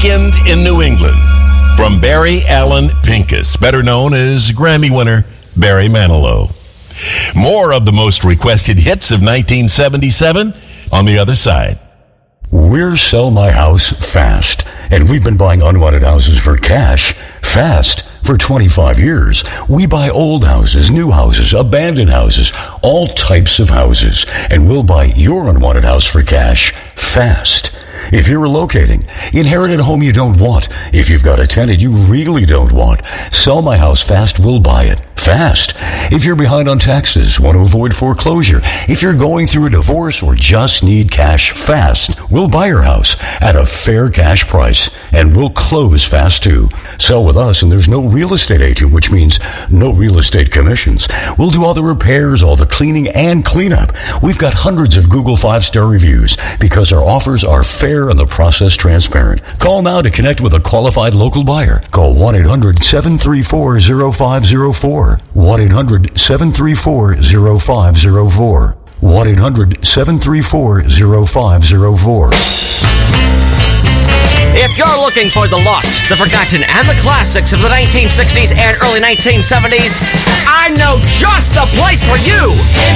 Weekend in New England. From Barry Allen Pincus, better known as Grammy winner Barry Manilow. More of the most requested hits of 1977 on the other side. We're Sell My House Fast, and we've been buying unwanted houses for cash fast for 25 years. We buy old houses, new houses, abandoned houses, all types of houses, and we'll buy your unwanted house for cash fast. If you're relocating, inherited a home you don't want, if you've got a tenant you really don't want, Sell My House Fast will buy it fast. If you're behind on taxes, want to avoid foreclosure, if you're going through a divorce or just need cash fast, we'll buy your house at a fair cash price, and we'll close fast too. Sell with us and there's no real estate agent, which means no real estate commissions. We'll do all the repairs, all the cleaning and cleanup. We've got hundreds of Google 5-star reviews because our offers are fair and the process transparent. Call now to connect with a qualified local buyer. Call 1-800-734-0504. 1-800-734-0504. 1-800-734-0504. If you're looking for the lost, the forgotten, and the classics of the 1960s and early 1970s, I know just the place for you.